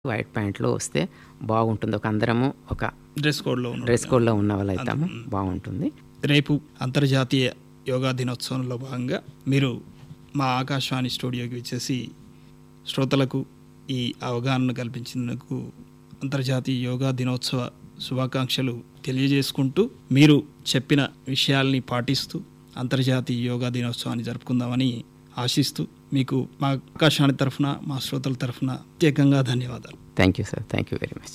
White ప్యాంట్లో వస్తే బాగుంటుంది. అందరము ఒక డ్రెస్ కోడ్లో ఉన్న వాళ్ళు అవుతాము, బాగుంటుంది. రేపు అంతర్జాతీయ యోగా దినోత్సవంలో భాగంగా మీరు మా ఆకాశవాణి స్టూడియోకి వచ్చేసి శ్రోతలకు ఈ అవగాహనను కల్పించినందుకు అంతర్జాతీయ యోగా దినోత్సవ శుభాకాంక్షలు తెలియజేసుకుంటూ, మీరు చెప్పిన విషయాల్ని పాటిస్తూ అంతర్జాతీయ యోగా దినోత్సవాన్ని జరుపుకుందామని ఆశిస్తూ మీకు మా ఆకాశవాణి తరఫున, మా శ్రోతల తరఫున ప్రత్యేకంగా ధన్యవాదాలు. Thank you sir, thank you very much.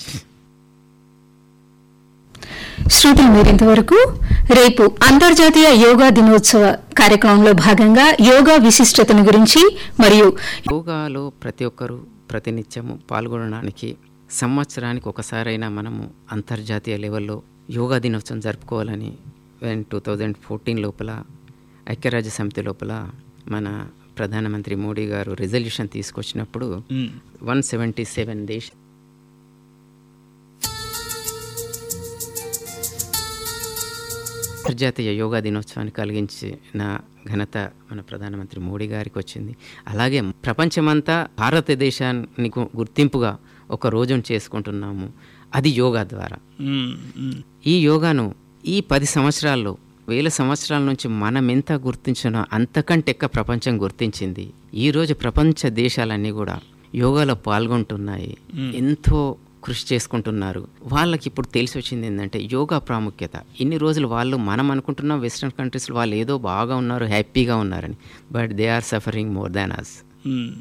శ్రోతలు, మీరింతవరకు రేపు అంతర్జాతీయ యోగా దినోత్సవ కార్యక్రమంలో భాగంగా యోగా విశిష్టతను గురించి మరియు యోగాలో ప్రతి ఒక్కరూ ప్రతినిత్యము పాల్గొనడానికి సంవత్సరానికి ఒకసారైనా మనము అంతర్జాతీయ లెవెల్లో యోగా దినోత్సవం జరుపుకోవాలని 2014 లోపల ఐక్యరాజ్య సమితి లోపల మన ప్రధానమంత్రి మోడీ గారు రిజల్యూషన్ తీసుకొచ్చినప్పుడు 177 దేశ అంతర్జాతీయ యోగా దినోత్సవాన్ని కలిగించిన ఘనత మన ప్రధానమంత్రి మోడీ గారికి వచ్చింది. అలాగే ప్రపంచమంతా భారతదేశాన్ని గుర్తింపుగా ఒక రోజును చేసుకుంటున్నాము, అది యోగా ద్వారా. ఈ యోగాను ఈ 10 సంవత్సరాల్లో, 1000 సంవత్సరాల నుంచి మనం ఎంత గుర్తించినో అంతకంటే ఎక్కువ ప్రపంచం గుర్తించింది. ఈరోజు ప్రపంచ దేశాలన్నీ కూడా యోగాలో పాల్గొంటున్నాయి, ఎంతో కృషి చేసుకుంటున్నారు. వాళ్ళకి ఇప్పుడు తెలిసి వచ్చింది ఏంటంటే యోగా ప్రాముఖ్యత. ఇన్ని రోజులు వాళ్ళు మనం అనుకుంటున్నాం వెస్ట్రన్ కంట్రీస్లో వాళ్ళు ఏదో బాగా ఉన్నారు, హ్యాపీగా ఉన్నారని, but they are suffering more than us.